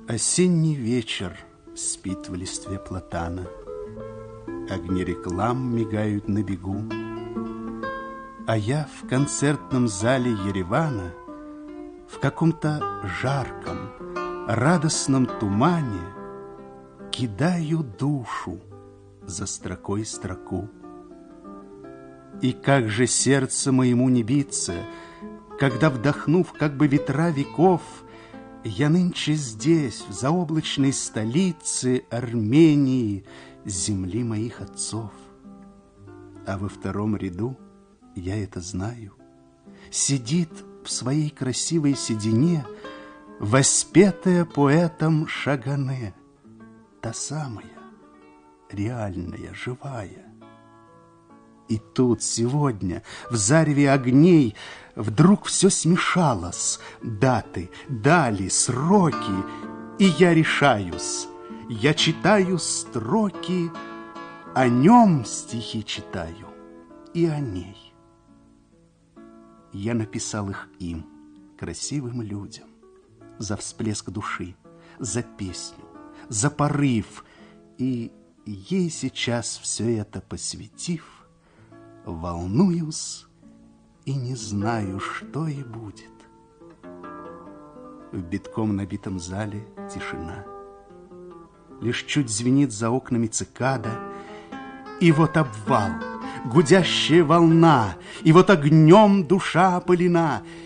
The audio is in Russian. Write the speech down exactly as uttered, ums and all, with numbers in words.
Осенний вечер спит в листве платана, огни реклам мигают на бегу, а я в концертном зале Еревана в каком-то жарком, радостном тумане кидаю душу за строкой строку. И как же сердце моему не биться, когда, вдохнув как бы ветра веков, я нынче здесь, в заоблачной столице Армении, земли моих отцов. А во втором ряду, я это знаю, сидит в своей красивой седине воспетая поэтом Шагане, та самая, реальная, живая. И тут сегодня в зареве огней вдруг все смешалось: даты, дали, сроки, и я решаюсь. Я читаю строки, о нем стихи читаю и о ней. Я написал их им, красивым людям, за всплеск души, за песню, за порыв, и ей сейчас все это посвятив, волнуюсь и не знаю, что и будет. В битком набитом зале тишина. Лишь чуть звенит за окнами цикада, и вот обвал, гудящая волна, и вот огнем душа опылена,